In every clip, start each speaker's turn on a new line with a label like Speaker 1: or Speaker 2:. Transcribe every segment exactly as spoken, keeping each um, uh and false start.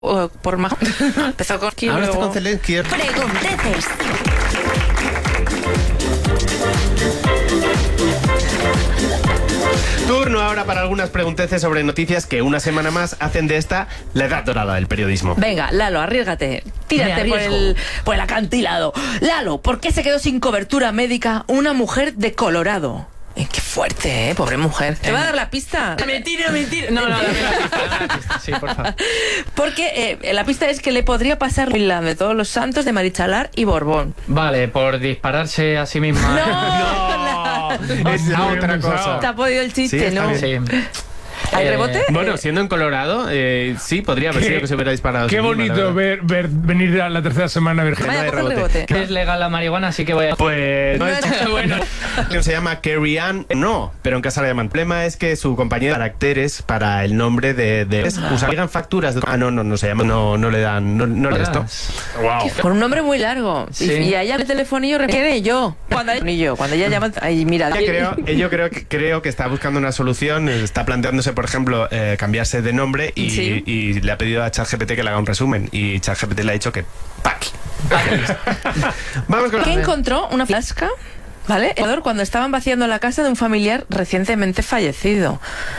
Speaker 1: Uh, por más. Empezó con Zelensky.
Speaker 2: Ahora está con Zelensky.
Speaker 3: Pregunteces.
Speaker 2: Turno ahora para algunas pregunteces sobre noticias que una semana más hacen de esta la edad dorada del periodismo.
Speaker 1: Venga, Lalo, arriesgate. Tírate por el, por el acantilado. Lalo, ¿por qué se quedó sin cobertura médica una mujer de Colorado? Eh, qué fuerte, ¿eh? Pobre mujer. ¿Te va a dar la pista?
Speaker 4: Mentira, mentira. No, no, dame la pista, dame la pista. Sí, por favor.
Speaker 1: Porque eh, la pista es que le podría pasar la de Todos los Santos de Marichalar y Borbón.
Speaker 4: Vale, por dispararse a sí misma.
Speaker 1: No,
Speaker 2: no, es la otra cosa.
Speaker 1: Te ha podido el chiste,
Speaker 2: Sí,
Speaker 1: ¿no?
Speaker 4: Sí.
Speaker 1: ¿Hay
Speaker 4: Eh,
Speaker 1: rebote?
Speaker 2: Bueno, siendo en Colorado, eh, sí, podría haber sido que se hubiera disparado.
Speaker 5: Qué
Speaker 2: sí misma, la
Speaker 5: bonito
Speaker 2: verdad.
Speaker 5: ver, ver venir a la tercera semana virgen.
Speaker 1: Vaya,
Speaker 2: no hay
Speaker 1: coge el
Speaker 2: rebote.
Speaker 1: rebote.
Speaker 4: Es legal la marihuana, así que voy a...
Speaker 2: Pues no
Speaker 1: No
Speaker 2: es
Speaker 1: es-
Speaker 2: bueno. Se llama Carrie Ann. No, pero en casa la llaman. El problema es que su compañera caracteres para el nombre de, de usan facturas. De, ah, no, no, no se llama. No, no le dan. No, no le da esto. Wow.
Speaker 1: Con un nombre muy largo.
Speaker 4: Sí.
Speaker 1: Y, y a ella el telefonillo requiere yo. Cuando ella, yo. Cuando ella llama. Ay, mira.
Speaker 2: Ella creo, yo creo, que- creo que está buscando una solución. Está planteándose, por ejemplo, eh, cambiarse de nombre y,
Speaker 1: Sí.
Speaker 2: y le ha pedido a ChatGPT que le haga un resumen. Y ChatGPT le ha dicho que. ¡Pac! Vamos con la.
Speaker 1: ¿Qué encontró? Una flasca, ¿vale? En Ecuador, cuando estaban vaciando la casa de un familiar recientemente fallecido.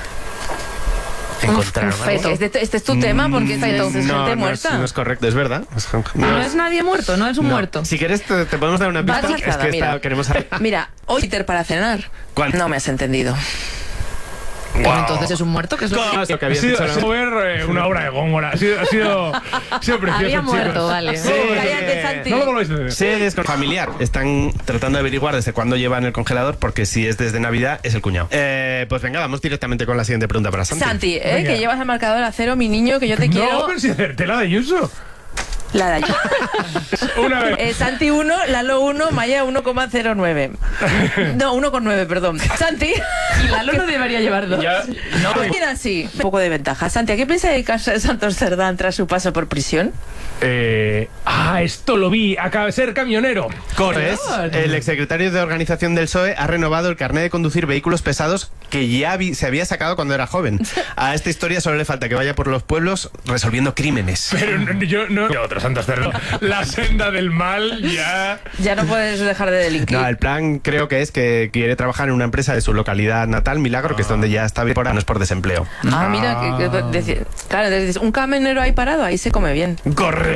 Speaker 2: Encontraron
Speaker 1: Un feto. Este, este es tu tema porque está entonces
Speaker 2: Mm, no,
Speaker 1: gente
Speaker 2: no
Speaker 1: muerta.
Speaker 2: Es, no es correcto, es verdad. Es-
Speaker 6: No es nadie muerto, no es un
Speaker 2: no.
Speaker 6: muerto.
Speaker 2: Si quieres, te, te podemos dar una pista.
Speaker 1: Vas
Speaker 2: Es que
Speaker 1: lanzada,
Speaker 2: esta-
Speaker 1: mira.
Speaker 2: queremos saber.
Speaker 1: Mira, hoy Peter para cenar.
Speaker 2: ¿Cuál?
Speaker 1: No me has entendido.
Speaker 6: Pues entonces es un muerto, que es lo que...
Speaker 2: ¿Cómo es lo que
Speaker 5: Ha
Speaker 2: habías
Speaker 5: sido,
Speaker 2: dicho?
Speaker 5: ha
Speaker 2: ¿no?
Speaker 5: sido ver eh, una obra de Góngora. Ha sido, ha sido, ha sido precioso,
Speaker 6: Había
Speaker 5: chicos.
Speaker 6: muerto, vale.
Speaker 2: Sí.
Speaker 1: Cállate, Santi.
Speaker 5: No lo volváis a hacer.
Speaker 2: Se descon- familiar. Están tratando de averiguar desde cuándo llevan el congelador, porque si es desde Navidad, es el cuñado. Eh, pues venga, vamos directamente con la siguiente pregunta para Santi.
Speaker 1: Santi, ¿eh?
Speaker 5: Venga.
Speaker 1: Que llevas el marcador a cero, mi niño, que yo te
Speaker 5: No,
Speaker 1: quiero.
Speaker 5: pero si hacerte la de Yuso.
Speaker 1: La de allí.
Speaker 5: Una vez.
Speaker 1: Eh, Santi uno, Lalo uno, Maya uno coma cero nueve. No, uno coma nueve, perdón. Santi.
Speaker 6: Y Lalo no debería llevar dos.
Speaker 4: Yo- no,
Speaker 1: Mira, así. Un poco de ventaja. Santi, ¿a qué piensa dedicarse de Santos Cerdán tras su paso por prisión?
Speaker 5: Eh, ah, esto lo vi. Acaba de ser camionero.
Speaker 2: Corres, el exsecretario de Organización del P S O E ha renovado el carnet de conducir vehículos pesados que ya vi- se había sacado cuando era joven. A esta historia solo le falta que vaya por los pueblos resolviendo crímenes.
Speaker 5: Pero no- yo no. Otro Santos Cerdo. La senda del mal ya.
Speaker 1: Ya no puedes dejar de delinquir.
Speaker 2: No, el plan creo que es que quiere trabajar en una empresa de su localidad natal, Milagro, que es donde ya está bien por años por desempleo.
Speaker 1: Ah, mira, que, que- deci- claro, dices, un camionero ahí parado, ahí se come bien.
Speaker 2: Correcto.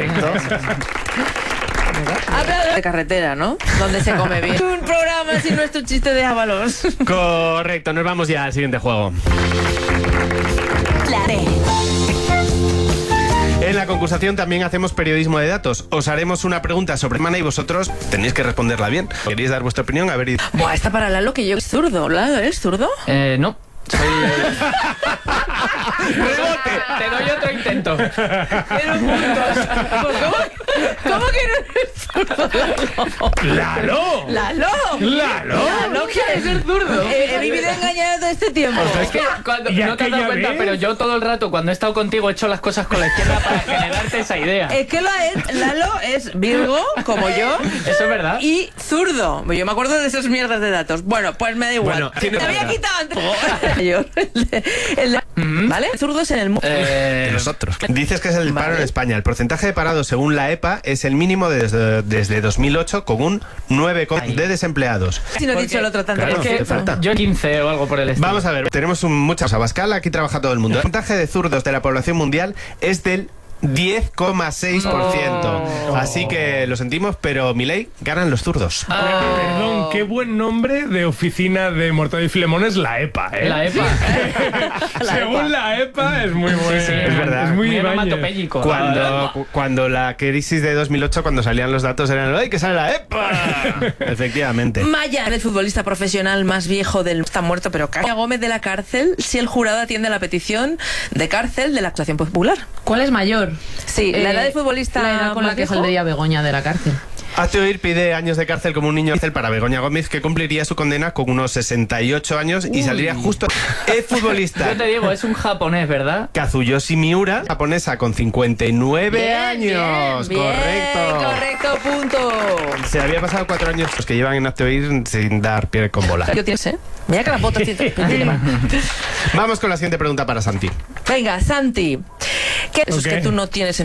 Speaker 1: Habla de carretera, ¿no? Donde se come bien. Un programa sin nuestro chiste de Ábalos.
Speaker 2: Correcto, nos vamos ya al siguiente juego.
Speaker 3: La D.
Speaker 2: En la concursación también hacemos periodismo de datos. Os haremos una pregunta sobre semana y vosotros tenéis que responderla bien. ¿Queréis dar vuestra opinión? A ver, y-
Speaker 1: Buah, está para Lalo que yo es zurdo. Lalo, ¿eres zurdo?
Speaker 4: eh, no. Soy...
Speaker 2: ¡Rebote!
Speaker 4: Te doy otro intento.
Speaker 1: Pero puntos. ¿Cómo, ¿Cómo que no eres zurdo?
Speaker 5: ¡Lalo!
Speaker 1: ¡Lalo!
Speaker 5: ¡Lalo!
Speaker 1: ¿Lalo quiere ser zurdo? He, he vivido engañado todo este tiempo.
Speaker 4: Es que cuando,
Speaker 5: Ya
Speaker 4: no te has dado
Speaker 5: que ya
Speaker 4: cuenta,
Speaker 5: ves.
Speaker 4: pero yo todo el rato cuando he estado contigo he hecho las cosas con la izquierda para generarte esa idea.
Speaker 1: Es que lo es, Lalo es Virgo, como yo,
Speaker 4: Eso es verdad.
Speaker 1: y zurdo. Yo me acuerdo de esas mierdas de datos. Bueno, pues me da igual.
Speaker 2: Bueno,
Speaker 1: te
Speaker 2: tiene
Speaker 1: había
Speaker 2: verdad.
Speaker 1: quitado antes. Yo, el de- el de- ¿Vale? Zurdos en el mundo.
Speaker 4: Eh,
Speaker 2: De nosotros. Dices que es el paro en España. El porcentaje de parados según la E P A es el mínimo desde, desde dos mil ocho con un nueve por ciento de desempleados.
Speaker 1: Si no he dicho el otro tanto.
Speaker 2: Claro,
Speaker 1: por
Speaker 4: es que
Speaker 2: te
Speaker 1: ciento.
Speaker 2: falta.
Speaker 4: yo quince o algo por el estilo.
Speaker 2: Vamos a ver, tenemos un, muchas Abascal, aquí trabaja todo el mundo. El porcentaje de zurdos de la población mundial es del diez coma seis por ciento.
Speaker 4: Oh.
Speaker 2: Así que lo sentimos, pero Milei ganan los zurdos.
Speaker 4: Ah,
Speaker 5: Perdón, qué buen nombre de oficina de Mortadelo y Filemón es la E P A, ¿eh?
Speaker 4: La E P A.
Speaker 5: Según la E P A es muy bueno.
Speaker 4: sí,
Speaker 2: es verdad.
Speaker 5: Es muy
Speaker 4: Muy
Speaker 5: Ibáñez.
Speaker 4: onomatopéyico.
Speaker 2: Cuando, cu- cuando la crisis de dos mil ocho, cuando salían los datos, eran ¡ay, que sale la E P A! Efectivamente.
Speaker 1: Maya, el futbolista profesional más viejo del... Está muerto, pero Caña Gómez de la cárcel si el jurado atiende la petición de cárcel de la acusación popular.
Speaker 6: ¿Cuál es mayor?
Speaker 1: Sí, la
Speaker 6: Eh,
Speaker 1: edad de futbolista
Speaker 6: La edad con la
Speaker 1: más
Speaker 6: que
Speaker 1: viejo.
Speaker 6: saldría Begoña de la cárcel.
Speaker 2: Hazte oír pide años de cárcel como un niño cárcel para Begoña Gómez, que cumpliría su condena con unos sesenta y ocho años y saldría justo. El futbolista
Speaker 4: Yo te digo, es un japonés, ¿verdad?
Speaker 2: Kazuyoshi Miura, japonesa con cincuenta y nueve
Speaker 1: Bien,
Speaker 2: años.
Speaker 1: bien, bien,
Speaker 2: Correcto.
Speaker 1: correcto, punto.
Speaker 2: Se había pasado cuatro años los que llevan en Hazte oír sin dar pie con bola.
Speaker 1: Yo tienes, ¿eh? Mira que la foto tiene.
Speaker 2: Vamos con la siguiente pregunta para Santi.
Speaker 1: Venga, Santi. ¿Qué? Eso es
Speaker 5: Ok.
Speaker 1: que tú no tienes